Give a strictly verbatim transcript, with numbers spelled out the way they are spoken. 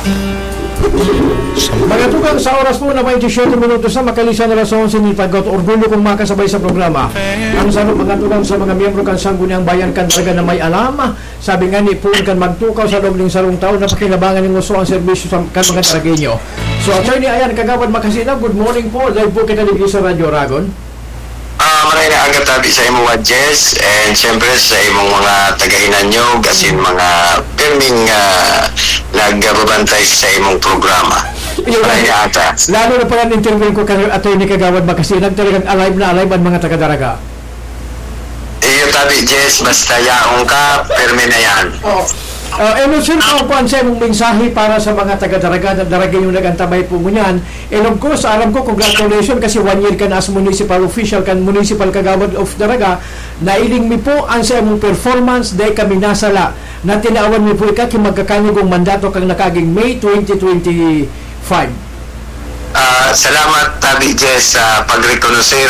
Mga tugang sa oras po na may eighty-seven minutos na makalisan na rason sinipagod orgulyo kong makasabay sa programa. Ang sarap mga tugang sa mga miyembro kan Sangguniang Bayan kan talaga na may alama. Sabi nga ni Poon kan magtukaw sa loob ng sarong taon na pakinabangan ng uso ang serbisyo sa kan mga Taragenyo. So Attorney Ayan Kagawad Makasina, good morning po. Live po kita dito sa Radyo Ragon. Ah, maray na agad tabi sa imong Jess and syempre sa imong mga tagahinan nyo gasin mga pirming uh, nagbabantay sa imong programa. Maray na ata. Lalo na pala interview ko kay Attorney Kagawad Makasina, talagang alive na alive ang mga taga-Daraga. Iyo tabi Jess, basta yaong ka, pirmi na yan. Oo. Uh, eh, no, sir, kung kuhan sa imong mensahe para sa mga taga-Daraga, Daraga yung nagantabay po mo yan. And of course, alam ko, congratulations kasi one year ka na as municipal official, kan municipal kagawad of Daraga, nailing mi po ang sa imong performance, dahil kami nasala, na tinaawan mi po ika, kung magkakanigong mandato kang nakaging May twenty twenty-five. Uh, salamat tabi Jess sa uh, pagrekonosir